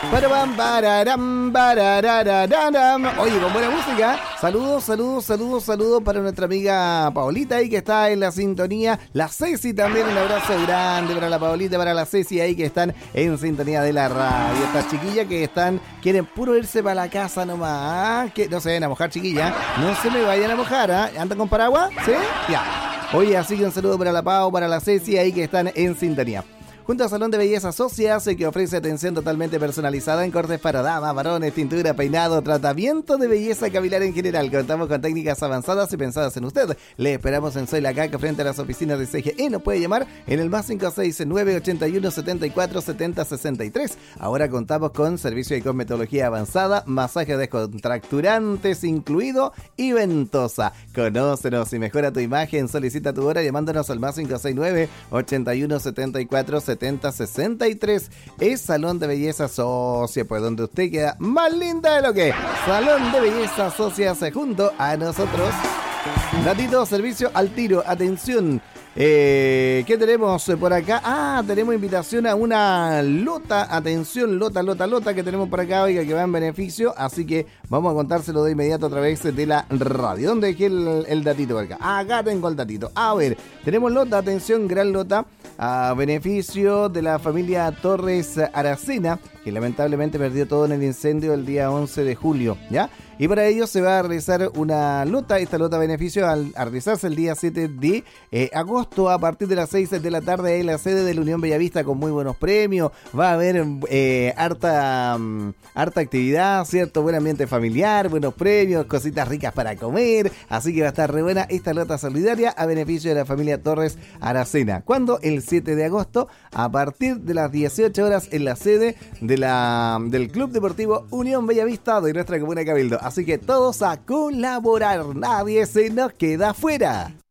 Parabam, pararam, parararararam. Oye, con buena música. Saludos para nuestra amiga Paolita ahí que está en la sintonía. La Ceci también, un abrazo grande para la Paolita, para la Ceci ahí que están en sintonía de la radio. Estas chiquillas que quieren puro irse para la casa nomás. Que no se vayan a mojar, chiquillas. No se me vayan a mojar, ¿eh? ¿Andan con paraguas? ¿Sí? Ya. Oye, así que un saludo para la Pao, para la Ceci ahí que están en sintonía. Junto a Salón de Belleza Socias, que ofrece atención totalmente personalizada en cortes para damas, varones, tintura, peinado, tratamiento de belleza capilar en general. Contamos con técnicas avanzadas y pensadas en usted. Le esperamos en Soy la Caca frente a las oficinas de CGE. Nos puede llamar en el más 569 81 74 70 63. Ahora contamos con servicio de cosmetología avanzada, masaje descontracturantes incluido y ventosa. Conócenos y mejora tu imagen. Solicita tu hora llamándonos al más 569 81 74 70 63. Es Salón de Belleza Socia, pues donde usted queda más linda de lo que es. Salón de Belleza Socias junto a nosotros. Datito, servicio al tiro, atención. ¿Qué tenemos por acá? Tenemos invitación a una lota, atención, lota que tenemos por acá, oiga, que va en beneficio, así que vamos a contárselo de inmediato a través de la radio. ¿Dónde dejé el datito por acá? Acá tengo el datito. A ver, tenemos lota, atención, gran lota, a beneficio de la familia Torres Aracena, que lamentablemente perdió todo en el incendio el día 11 de julio, ¿ya? Y para ello se va a realizar una lota, esta lota beneficio a realizarse el día 7 de agosto a partir de las 6 de la tarde en la sede de la Unión Bellavista con muy buenos premios. Va a haber harta actividad, ¿cierto? Buen ambiente familiar, buenos premios, cositas ricas para comer. Así que va a estar re buena esta lota solidaria a beneficio de la familia Torres Aracena. ¿Cuándo? El 7 de agosto a partir de las 18 horas en la sede del Club Deportivo Unión Bellavista de nuestra comuna Cabildo. Así que todos a colaborar, nadie se nos queda fuera.